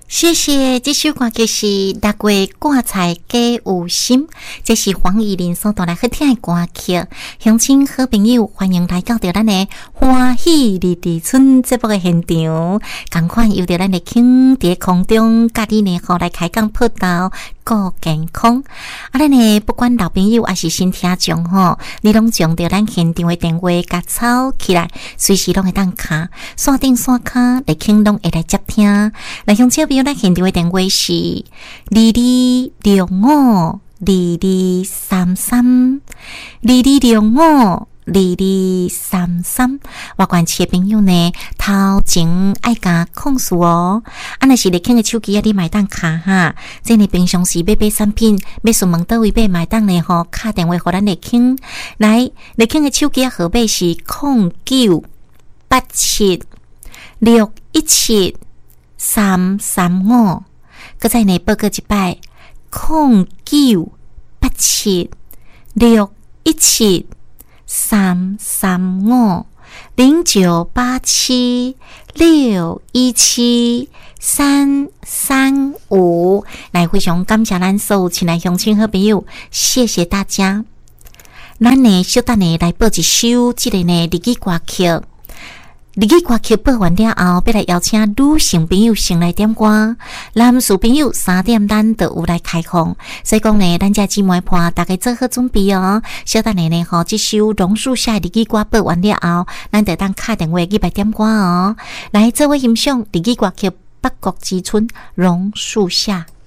谢谢，这首歌就是《六月挂菜加有心》，这是黄怡玲所带来好听的歌曲。乡亲好朋友，欢迎来到咱的欢喜日地村节目的现场，赶快由咱的轻在空中，甲你呢好来开讲报道，顾健康。咱呢不管老朋友还是新听众吼，你拢将着咱现场的电话甲抄起来，随时拢会当卡，线顶线卡来轻拢会来接听。来乡亲朋友，咱现场的电话是2265223322352233。我关切朋友呢，头前爱甲控诉哦。若是你捡个手机啊，你买单卡哈。这呢平常时买产品，要询问倒位买单呢吼，打电话互咱来捡。来，你捡个手机啊，号码是0987617335。搁再呢报告一摆0987617335，0987617335。来，非常感谢咱所有亲爱乡亲好朋友，谢谢大家。咱呢小等呢来报一首这个呢日语歌曲。日语歌曲播完了后，要来邀请女性朋友先来点歌，男士朋友3点咱就有来开放。所以讲呢，咱这姊妹伴大家做好准备哦。小等呢吼，这首榕树下日语歌播完了后，咱就当打电话去来点歌哦。来，这位欣赏日语歌曲《北国之春榕树下》。